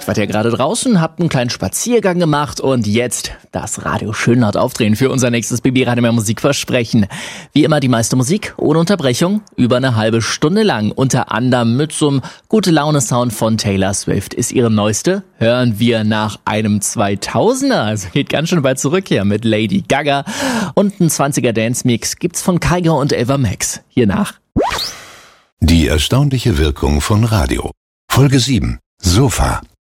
wart ja gerade draußen, habt einen kleinen Spaziergang gemacht und jetzt das Radio schön laut aufdrehen für unser nächstes BB Radio Mehr Musikversprechen. Wie immer die meiste Musik ohne Unterbrechung, über eine halbe Stunde lang, unter anderem mit so einem Gute-Laune-Sound von Taylor Swift. Ist ihre neueste, hören wir nach einem 2000er, also geht ganz schön weit zurück hier mit Lady Gaga. Und einen 20er Dance-Mix gibt's von Kygo und Ava Max. Hiernach. Die erstaunliche Wirkung von Radio. Folge 7. Sofa.